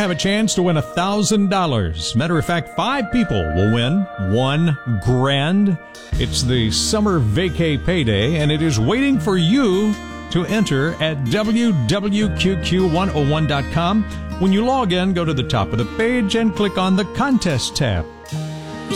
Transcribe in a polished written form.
have a chance to win $1,000. Matter of fact, 5 people will win $1,000. It's the summer vacay payday, and it is waiting for you to enter at wwqq101.com. When you log in, go to the top of the page and click on the Contest tab.